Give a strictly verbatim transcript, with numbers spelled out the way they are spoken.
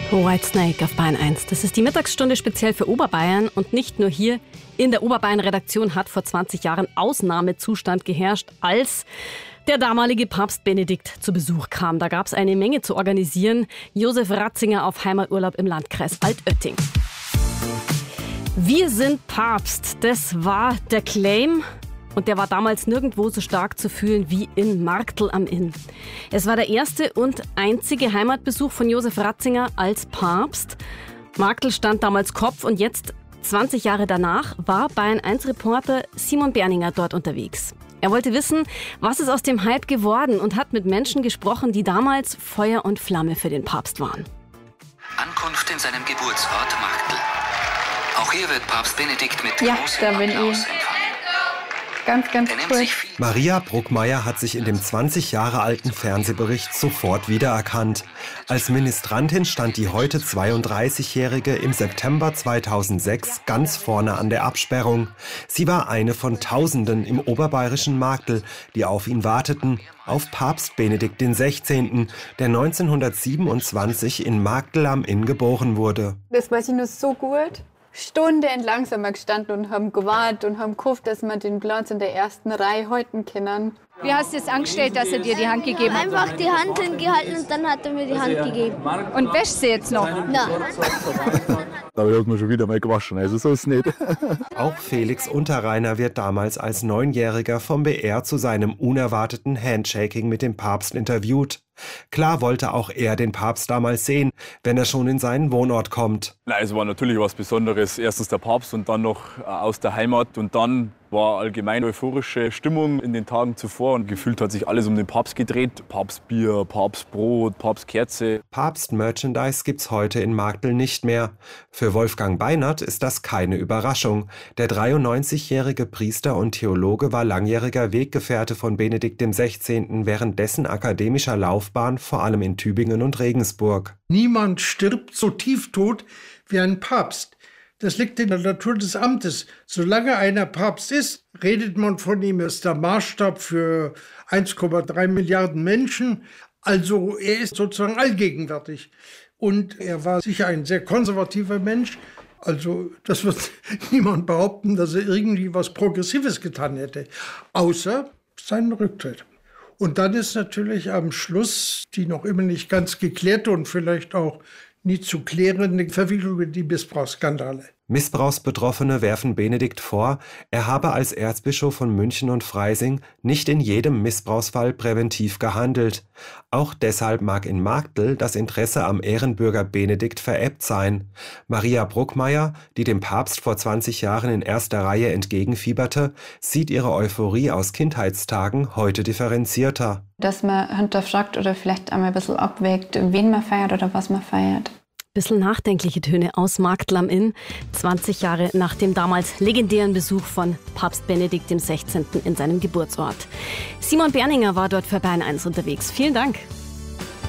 Whitesnake auf Bayern eins. Das ist die Mittagsstunde speziell für Oberbayern. Und nicht nur hier. In der Oberbayern-Redaktion hat vor zwanzig Jahren Ausnahmezustand geherrscht, als der damalige Papst Benedikt zu Besuch kam. Da gab es eine Menge zu organisieren. Josef Ratzinger auf Heimaturlaub im Landkreis Altötting. Wir sind Papst. Das war der Claim. Und der war damals nirgendwo so stark zu fühlen wie in Marktl am Inn. Es war der erste und einzige Heimatbesuch von Josef Ratzinger als Papst. Marktl stand damals Kopf und jetzt, zwanzig Jahre danach, war Bayern eins Reporter Simon Berninger dort unterwegs. Er wollte wissen, was ist aus dem Hype geworden und hat mit Menschen gesprochen, die damals Feuer und Flamme für den Papst waren. Ankunft in seinem Geburtsort Marktl. Auch hier wird Papst Benedikt mit ja, großem Applaus empfangen. Ganz, ganz cool. Maria Bruckmeier hat sich in dem zwanzig Jahre alten Fernsehbericht sofort wiedererkannt. Als Ministrantin stand die heute zweiunddreißigjährige im September zweitausendsechs ganz vorne an der Absperrung. Sie war eine von Tausenden im oberbayerischen Marktl, die auf ihn warteten, auf Papst Benedikt der Sechzehnte., der neunzehnhundertsiebenundzwanzig in Marktl am Inn geboren wurde. Das weiß ich nur so gut. Stundenlang sind wir gestanden und haben gewartet und haben gehofft, dass wir den Platz in der ersten Reihe halten können. Wie hast du es angestellt, dass er dir die Hand gegeben hat? Einfach die Hand hingehalten und dann hat er mir die Hand gegeben. Und wäschst du jetzt noch? Nein. Aber ich habe mir schon wieder mal gewaschen, also so ist es nicht. Auch Felix Unterreiner wird damals als Neunjähriger vom B R zu seinem unerwarteten Handshaking mit dem Papst interviewt. Klar wollte auch er den Papst damals sehen, wenn er schon in seinen Wohnort kommt. Nein, es war natürlich was Besonderes. Erstens der Papst und dann noch aus der Heimat. Und dann war allgemein euphorische Stimmung in den Tagen zuvor. Und gefühlt hat sich alles um den Papst gedreht. Papstbier, Papstbrot, Papstkerze. Papst-Merchandise gibt's heute in Marktl nicht mehr. Für Wolfgang Beinert ist das keine Überraschung. Der dreiundneunzigjährige Priester und Theologe war langjähriger Weggefährte von Benedikt der Sechzehnte. während dessen akademischer Laufbahn vor allem in Tübingen und Regensburg. Niemand stirbt so tieftot wie ein Papst. Das liegt in der Natur des Amtes. Solange einer Papst ist, redet man von ihm, ist der Maßstab für eins Komma drei Milliarden Menschen. Also er ist sozusagen allgegenwärtig. Und er war sicher ein sehr konservativer Mensch. Also das wird niemand behaupten, dass er irgendwie was Progressives getan hätte, außer seinen Rücktritt. Und dann ist natürlich am Schluss die noch immer nicht ganz geklärte und vielleicht auch nie zu klärende Verwicklung in die Missbrauchsskandale. Missbrauchsbetroffene werfen Benedikt vor, er habe als Erzbischof von München und Freising nicht in jedem Missbrauchsfall präventiv gehandelt. Auch deshalb mag in Marktl das Interesse am Ehrenbürger Benedikt verebbt sein. Maria Bruckmeier, die dem Papst vor zwanzig Jahren in erster Reihe entgegenfieberte, sieht ihre Euphorie aus Kindheitstagen heute differenzierter. Dass man hinterfragt oder vielleicht einmal ein bisschen abwägt, wen man feiert oder was man feiert. Bisschen nachdenkliche Töne aus Marktl am Inn, zwanzig Jahre nach dem damals legendären Besuch von Papst Benedikt der Sechzehnte. in seinem Geburtsort. Simon Berninger war dort für Bayern eins unterwegs. Vielen Dank.